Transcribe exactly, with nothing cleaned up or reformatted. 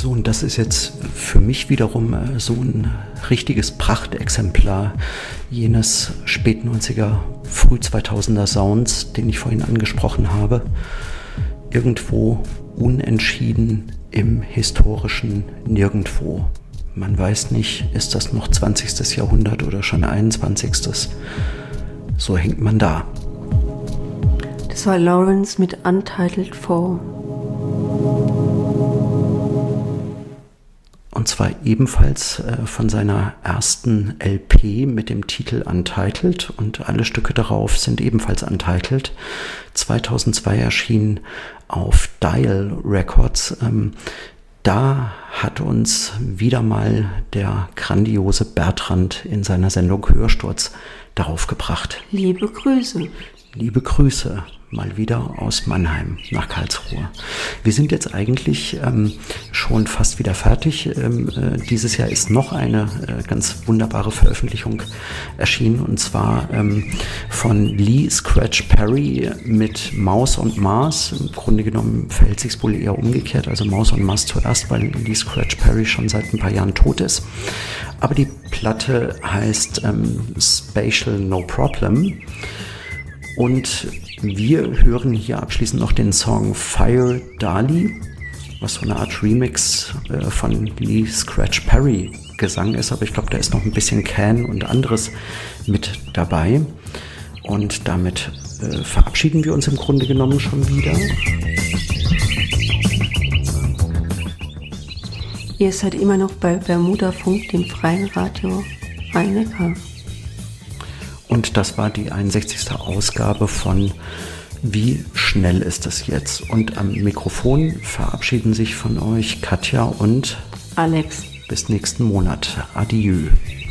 So, und das ist jetzt für mich wiederum äh, so ein richtiges Prachtexemplar jenes Spät-neunziger, Früh-zweitausender Sounds, den ich vorhin angesprochen habe. Irgendwo unentschieden im historischen Nirgendwo. Man weiß nicht, ist das noch zwanzigstes Jahrhundert oder schon einundzwanzigstes So hängt man da. Das war Lawrence mit Untitled Four. Und zwar ebenfalls äh, von seiner ersten L P mit dem Titel Untitled, und alle Stücke darauf sind ebenfalls Untitled. zweitausendzwei erschienen auf Dial Records. Ähm, da hat uns wieder mal der grandiose Bertrand in seiner Sendung Hörsturz darauf gebracht. Liebe Grüße. Liebe Grüße. Mal wieder aus Mannheim nach Karlsruhe. Wir sind jetzt eigentlich ähm, schon fast wieder fertig. Ähm, äh, dieses Jahr ist noch eine äh, ganz wunderbare Veröffentlichung erschienen, und zwar ähm, von Lee Scratch Perry mit Maus und Mars. Im Grunde genommen verhält sich es wohl eher umgekehrt, also Maus und Mars zuerst, weil Lee Scratch Perry schon seit ein paar Jahren tot ist. Aber die Platte heißt ähm, Spatial No Problem. Und wir hören hier abschließend noch den Song Fire Dali, was so eine Art Remix äh, von Lee Scratch Perry Gesang ist. Aber ich glaube, da ist noch ein bisschen Can und anderes mit dabei. Und damit äh, verabschieden wir uns im Grunde genommen schon wieder. Ihr seid immer noch bei Bermuda Funk, dem freien Radio Rhein-Neckar. Und das war die einundsechzigste Ausgabe von Wie schnell ist es jetzt? Und am Mikrofon verabschieden sich von euch Katja und Alex. Bis nächsten Monat. Adieu.